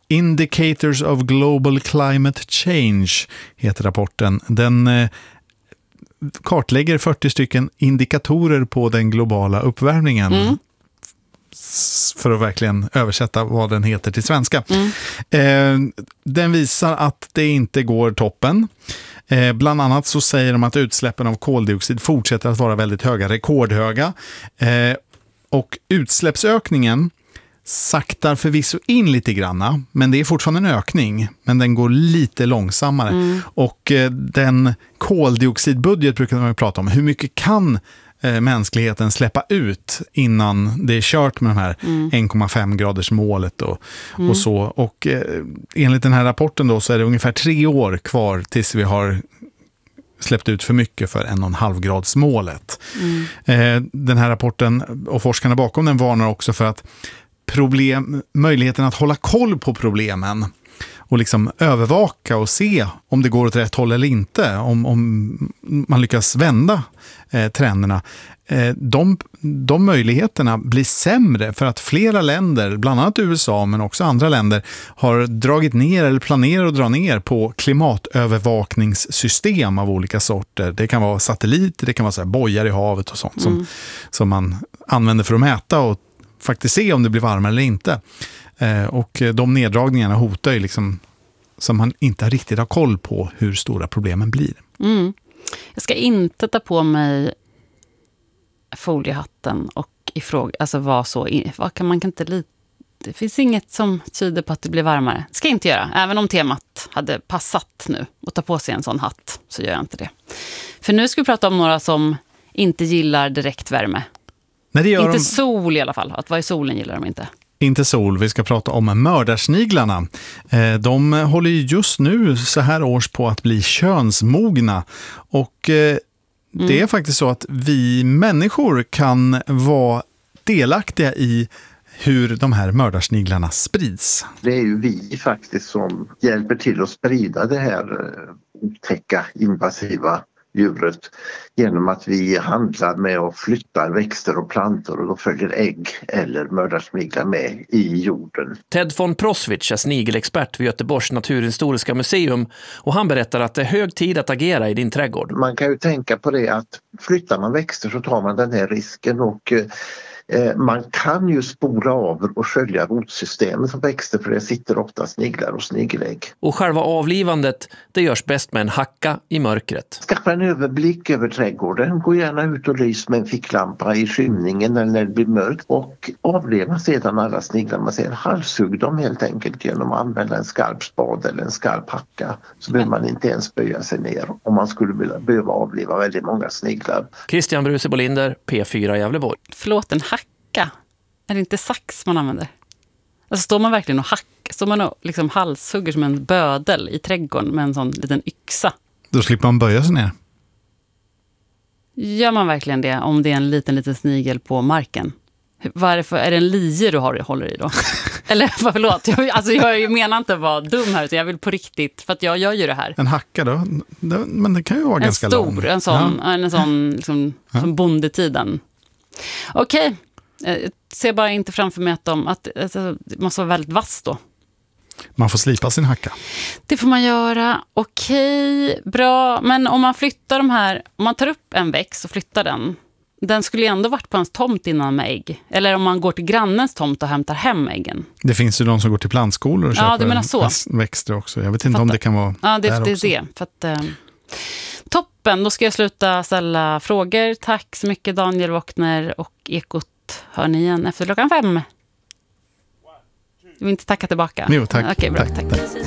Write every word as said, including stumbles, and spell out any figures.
Indicators of Global Climate Change heter rapporten. Den eh, kartlägger fyrtio stycken indikatorer på den globala uppvärmningen. Mm. För att verkligen översätta vad den heter till svenska. Mm. Eh, den visar att det inte går toppen. Eh, bland annat så säger de att utsläppen av koldioxid fortsätter att vara väldigt höga, rekordhöga. Eh, och utsläppsökningen saktar förvisso in lite granna, men det är fortfarande en ökning, men den går lite långsammare. Mm. Och eh, den koldioxidbudget brukar man ju prata om. Hur mycket kan eh, mänskligheten släppa ut innan det är kört med de här mm. en komma fem graders målet och, mm. och så. Och eh, enligt den här rapporten då så är det ungefär tre år kvar tills vi har släppt ut för mycket för en och en halv grads målet. Mm. Eh, den här rapporten och forskarna bakom den varnar också för att problem, möjligheten att hålla koll på problemen och liksom övervaka och se om det går åt rätt håll eller inte, om, om man lyckas vända eh, trenderna, eh, de, de möjligheterna blir sämre för att flera länder, bland annat U S A men också andra länder, har dragit ner eller planerar att dra ner på klimatövervakningssystem av olika sorter. Det kan vara satelliter, det kan vara så här bojar i havet och sånt mm. som, som man använder för att mäta och faktiskt se om det blir varmare eller inte. Eh, och de neddragningarna hotar ju liksom som man inte riktigt har koll på hur stora problemen blir. Mm. Jag ska inte ta på mig foliehatten och ifråga, alltså vad så, vad kan man kan inte lita. Det finns inget som tyder på att det blir varmare. Ska jag inte göra. Även om temat hade passat nu att ta på sig en sån hatt så gör jag inte det. För nu ska vi prata om några som inte gillar direktvärme. Nej, det gör inte de... sol i alla fall. Att vara i solen gillar de inte. Inte sol, vi ska prata om mördarsniglarna. De håller ju just nu så här års på att bli könsmogna. Och det är mm. faktiskt så att vi människor kan vara delaktiga i hur de här mördarsniglarna sprids. Det är ju vi faktiskt som hjälper till att sprida det här otäcka, invasiva djuret genom att vi handlar med och flyttar växter och plantor och då följer ägg eller mördarsniglar med i jorden. Ted von Proswitz är snigelexpert vid Göteborgs naturhistoriska museum och han berättar att det är hög tid att agera i din trädgård. Man kan ju tänka på det att flyttar man växter så tar man den här risken och man kan ju spora av och skölja rotsystemet som växter för det sitter ofta sniglar och snigelägg. Och själva avlivandet, det görs bäst med en hacka i mörkret. Skaffa en överblick över trädgården. Gå gärna ut och lys med en ficklampa i skymningen eller när det blir mörkt. Och avliva sedan alla sniglar man ser. Halshugg dem helt enkelt genom att använda en skarp spad eller en skarp hacka. Så behöver man inte ens böja sig ner om man skulle vilja, behöva avliva väldigt många sniglar. Christian Bruse Bolinder, P fyra Gävleborg. Förlåt, en hacka. Är det inte sax man använder? Alltså står man verkligen och hackar, står man och liksom halshugger som en bödel i trädgården med en sån liten yxa? Då slipper man böja sig ner. Gör man verkligen det om det är en liten, liten snigel på marken? Varför är det en lie du har, håller i då? Eller förlåt, jag, alltså jag menar inte att vara dum här, utan jag vill på riktigt, för att jag gör ju det här. En hacka då? Men det kan ju vara en ganska stor, lång. En sån, ja. en sån liksom, ja. Som bondetiden. Okej. Okay. Jag ser bara inte framför mig att, de, att alltså, det måste vara väldigt vass då. Man får slipa sin hacka. Det får man göra. Okej, bra. Men om man flyttar de här, om man tar upp en växt och flyttar den, den skulle ändå varit på hans tomt innan med ägg. Eller om man går till grannens tomt och hämtar hem äggen. Det finns ju de som går till plantskolor och ja, köper du menar så. växter också. Jag vet inte Fattar. om det kan vara ja, det, där det också. är det. För att, eh, toppen, då ska jag sluta ställa frågor. Tack så mycket Daniel Wockner och Ekot. Hör ni igen efter klockan fem? Jag vill inte tacka tillbaka. Jo, tack. Okej, bra. Tack, tack. tack.